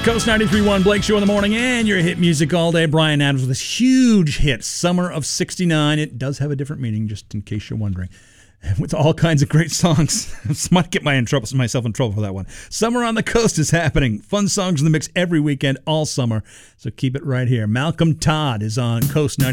Coast 93.1, Blake Show in the morning, and your hit music all day. Bryan Adams with this huge hit, Summer of '69. It does have a different meaning, just in case you're wondering. With all kinds of great songs. Might get myself in trouble for that one. Summer on the Coast is happening. Fun songs in the mix every weekend, all summer. So keep it right here. Malcolm Todd is on Coast 90.